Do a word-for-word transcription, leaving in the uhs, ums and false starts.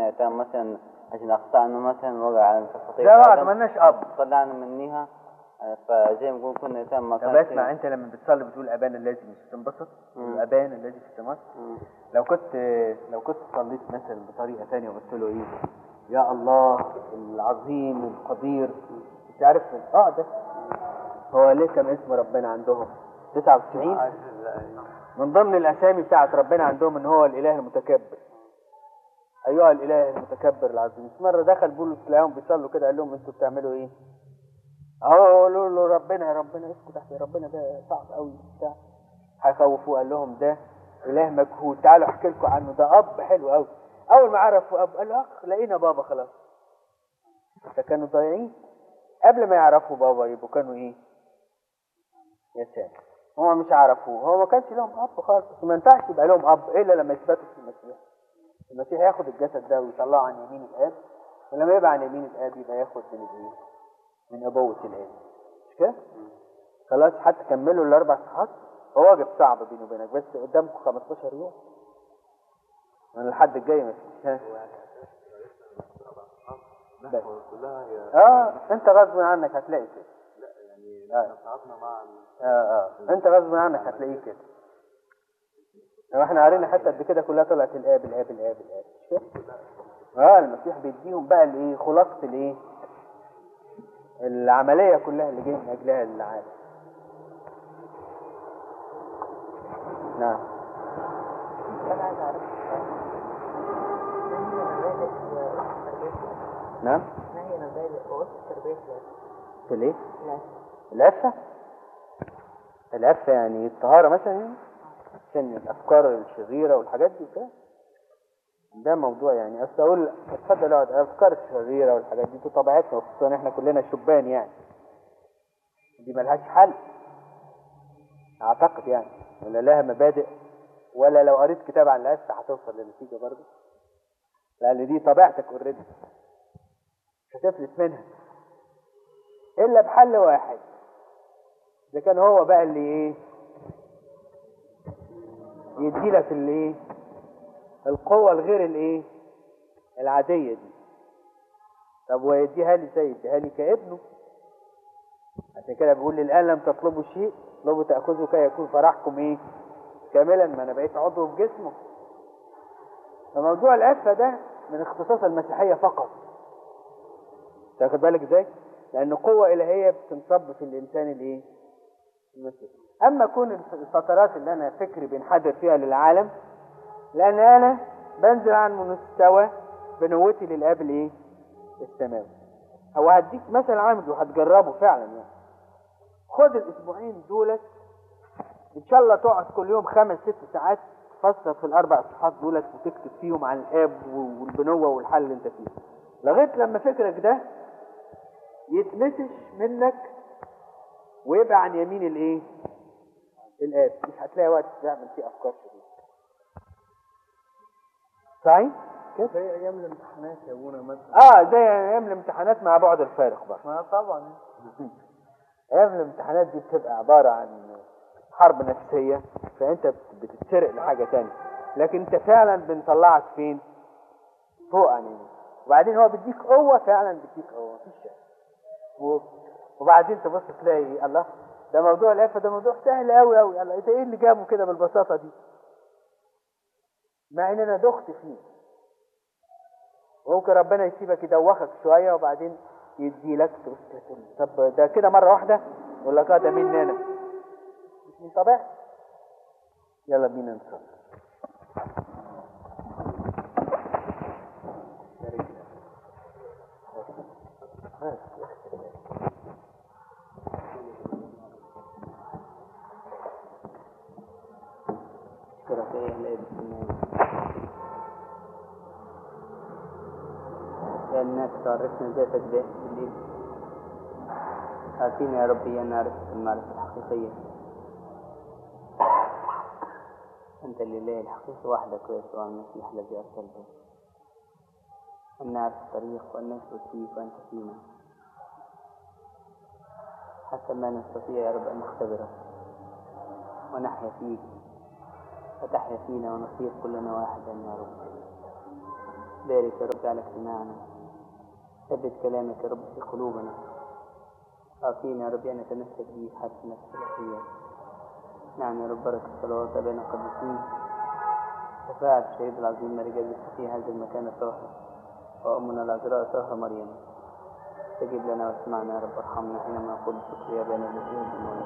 كنا يتام مثلا عشان أخطأنا مثلا وقع على خطيئة لا بعد ما لناش أب طلعنا منيها، فزي ما نقول كنا يتام ما طب كان. اسمع، أنت لما بتصلي بتقول أبانا الذي مش تنبسط؟ أبانا الذي في السماء. لو كنت لو كنت صليت مثلا بطريقة ثانية وقلت له إيه؟ يا الله العظيم القدير، مش عارف اه ده هو ليه كم اسم ربنا عندهم؟ تسعة وتسعين من ضمن الأسامي بتاعت ربنا عندهم إن هو الإله المتكبر. أيها الإله المتكبر العظيم. مرة دخل بولس تلاقيهم بيصلوا كده، قال لهم أنتوا بتعملوا إيه؟ أهو قالوا له ربنا يا ربنا اسكت تحت، ربنا ده صعب قوي بتاع. هيخوفوه، قال لهم ده إله مجهول، تعالوا أحكي لكم عنه، ده أب حلو قوي. أول ما عرفوا أب قال له أخ لقينا بابا خلاص. فكانوا ضايعين قبل ما يعرفوا بابا، يبقوا كانوا إيه؟ يا ساتر، هو مش عرفوه، هو ما كانش لهم أب خالص. ما ينفعش يبقى لهم أب إلا لما يثبتوا في المسيح. المسيح ياخد الجسد ده ويطلعه عن يمين الآب، ولما يبقى عن يمين الآب يبقى ياخد من الإيه؟ من أبوة الآب. مش كده؟ خلاص حتى كملوا الأربع صفحات. هو واجب صعب بيني وبينك، بس قدامكم خمستاشر يوم. أنا الحد الجاي ما فيش. اه انت غصب عنك هتلاقي كده. لا يعني احنا تعبنا مع اه اه انت غصب عنك هتلاقيه كده. لو احنا قرينا حتى قد كده كلها طلعت الاب الاب الاب الاب. اه المسيح بيديهم بقى الايه؟ خلاصه الايه؟ العمليه كلها اللي جاي من اجلها العالم. نعم. انا عايز اعرف نعم. ما هي مبادئ وأسس تربية في الايه؟ الناس؟ العفة. العفة يعني الطهارة مثلا، يعني عشان الأفكار الشريرة والحاجات دي كده. ده موضوع يعني أصل أقول اتفضل اقعد. الأفكار الشريرة والحاجات دي طبيعتنا، وخصوصا احنا كلنا شبان يعني، دي ملهاش حل أعتقد يعني، ولا لها مبادئ، ولا لو قريت كتاب عن العفة هتوصل لنتيجة برضه، لأن دي طبيعتك اوريدي مش هتفلت منها إلا بحل واحد. إذا كان هو بقى اللي إيه؟ يدي لك اللي إيه؟ القوة الغير الإيه؟ العادية دي. طب ويديها لي زي يديها لي كابنه. عشان كده بيقول لي الآن لم تطلبوا شيء اطلبوا تأخذوا كي يكون فرحكم إيه؟ كاملا. ما أنا بقيت عضو في جسمه. فموضوع العفة ده من اختصاص المسيحية فقط. تاخد بالك ازاي؟ لأن قوة إلهية بتنصب في الإنسان الإيه؟ المسيح. أما كون الفترات اللي أنا فكري بنحدر فيها للعالم، لأن أنا بنزل عن مستوى بنوتي للآب الإيه؟ السماوي. هو هديك مثلا عامل وهتجربه فعلا يعني. خد الأسبوعين دولت إن شاء الله تقعد كل يوم خمس ست ساعات تفسر في الأربع صفحات دولت وتكتب فيهم عن الآب والبنوة والحل اللي أنت فيه، لغاية لما فكرك ده يتنسش منك ويبقى عن يمين الايه؟ الآب. مش هتلاقي وقت تعمل فيه أفكار شديدة. صحيح؟ كده زي أيام الامتحانات يا أبونا مثلا. آه زي أيام الامتحانات مع بعد الفارق بقى. ما طبعا. أيام الامتحانات دي بتبقى عبارة عن حرب نفسية، فأنت بتتسرق لحاجة تانية، لكن أنت فعلا بنطلعك فين؟ فوق يعني. وبعدين هو بيديك قوة، فعلا بيديك قوة مفيش شك. وبعدين تبص تلاقي الله ده موضوع العفة ده موضوع سهل قوي قوي. الله انت ايه اللي جابه كده بالبساطة دي؟ مع ان انا دخت فيه. وممكن ربنا يسيبك يدوخك شوية وبعدين يدي لك طب ده كده مرة واحدة يقول لك اه ده مني انا، مش من طبيعتي. يلا بينا نصلي. يا الناس تعرفنا ذاتك به بالليل. آتينا يا ربي أن نعرفك المعرفة الحقيقية. أنت الإله الحقيقي وحدك ويسوع المسيح الذي أرسلته. أن نعرف الطريق وأن نثبت فيك وأنت فينا، حتى ما نستطيع يا رب أن نختبرك ونحيا فيك وتحيا فينا ونصير كلنا واحدا يا رب. بارك يا رب على اجتماعنا، ثبت كلامك يا رب في قلوبنا، أعطينا يا رب أن نتمسك به حتى نفس الأخير. نعم يا رب، بركة صلوات أبانا القديسين، شفاعة الشهيد العظيم مرجع في هذا المكان الطاهر، وأمنا العذراء طاهرة مريم، استجب لنا واسمعنا يا رب، ارحمنا حينما نقول شكر يا أبانا الذي